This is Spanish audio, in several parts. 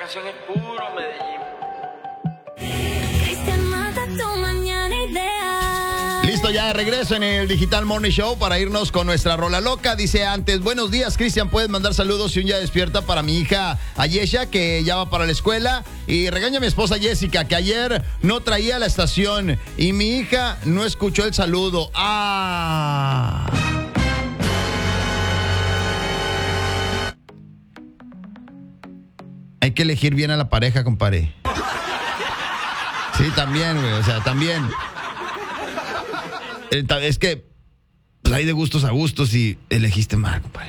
canción es puro Medellín. Cristian mata tu mañana ideal. Listo, ya de regreso en el Digital Morning Show para irnos con nuestra rola loca. Dice antes, buenos días, Cristian, puedes mandar saludos y un ya despierta para mi hija Ayesha, que ya va para la escuela. Y regaña a mi esposa Jessica, que ayer no traía la estación y mi hija no escuchó el saludo. ¡Ah! Hay que elegir bien a la pareja, compadre. Sí, también, güey, o sea, también. Es que pues, hay de gustos a gustos y elegiste mal, compadre.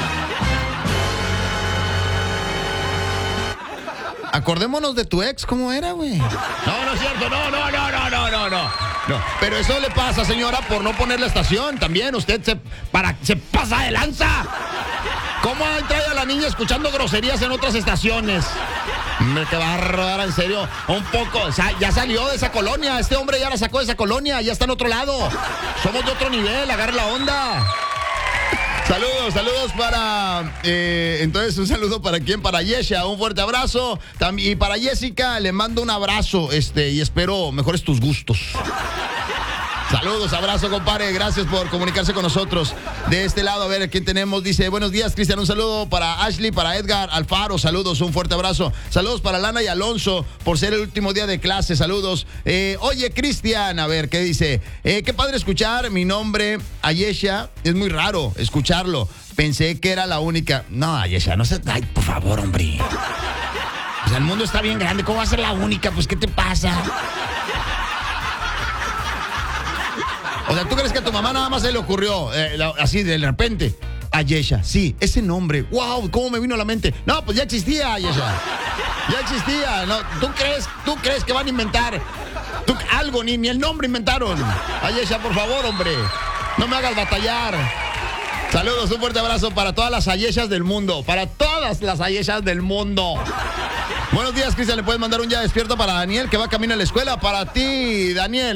Acordémonos de tu ex, ¿cómo era, güey? No, no es cierto, no. No, pero eso le pasa, señora, por no poner la estación. También usted se pasa de lanza. ¿Cómo ha entrado a la niña escuchando groserías en otras estaciones? Hombre, te va a rodar, en serio. Un poco, o sea, ya salió de esa colonia. Este hombre ya la sacó de esa colonia, ya está en otro lado. Somos de otro nivel, agarra la onda. Saludos para... entonces, un saludo para quién, para Yesha, un fuerte abrazo. Y para Jessica, le mando un abrazo, y espero mejores tus gustos. Saludos, abrazo, compadre. Gracias por comunicarse con nosotros. De este lado, a ver, ¿quién tenemos? Dice, buenos días, Cristian. Un saludo para Ashley, para Edgar Alfaro. Saludos, un fuerte abrazo. Saludos para Lana y Alonso por ser el último día de clase. Saludos. Oye, Cristian, a ver, ¿qué dice? Qué padre escuchar mi nombre, Ayesha. Es muy raro escucharlo. Pensé que era la única. No, Ayesha, no se... Ay, por favor, hombre. O sea, el mundo está bien grande. ¿Cómo va a ser la única? Pues, ¿qué te pasa? O sea, ¿tú crees que a tu mamá nada más se le ocurrió así de repente? Ayesha, sí, ese nombre. ¡Wow! ¿Cómo me vino a la mente? No, pues ya existía, Ayesha. Ya existía. No, ¿tú crees que van a inventar algo? Ni el nombre inventaron. Ayesha, por favor, hombre. No me hagas batallar. Saludos, un fuerte abrazo para todas las Ayeshas del mundo. Para todas las Ayeshas del mundo. Buenos días, Cristian. ¿Le puedes mandar un ya despierto para Daniel, que va camino a la escuela? Para ti, Daniel,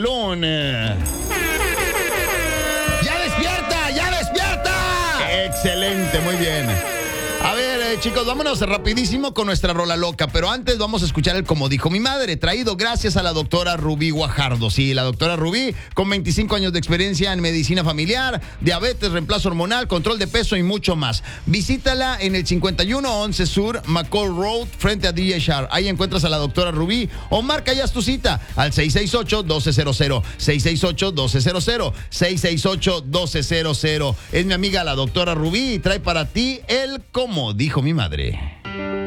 ¡Ya despierta! Excelente, muy bien. A ver, chicos, vámonos rapidísimo con nuestra rola loca, pero antes vamos a escuchar el Como Dijo Mi Madre, traído gracias a la doctora Rubí Guajardo. Sí, la doctora Rubí, con 25 años de experiencia en medicina familiar, diabetes, reemplazo hormonal, control de peso y mucho más. Visítala en el 5111 Sur McCall Road, frente a DHR. Ahí encuentras a la doctora Rubí o marca ya tu cita al 668-1200, 668-1200, 668-1200. Es mi amiga la doctora Rubí y trae para ti el Como Dijo Mi Madre.